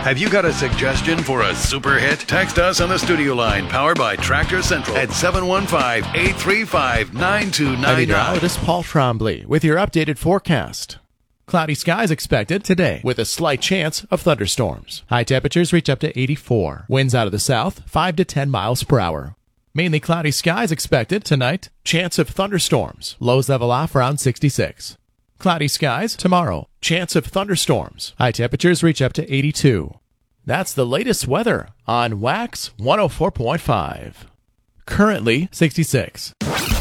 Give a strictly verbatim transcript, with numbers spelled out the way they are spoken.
Have you got a suggestion for a super hit? Text us on the studio line powered by Tractor Central at seven one five, eight three five, nine two nine nine. Meteorologist Paul Trombley with your updated forecast. Cloudy skies expected today with a slight chance of thunderstorms. High temperatures reach up to eighty-four. Winds out of the south, five to ten miles per hour. Mainly cloudy skies expected tonight. Chance of thunderstorms. Lows level off around sixty-six. Cloudy skies tomorrow. Chance of thunderstorms. High temperatures reach up to eighty-two. That's the latest weather on Wax one oh four point five. Currently sixty-six.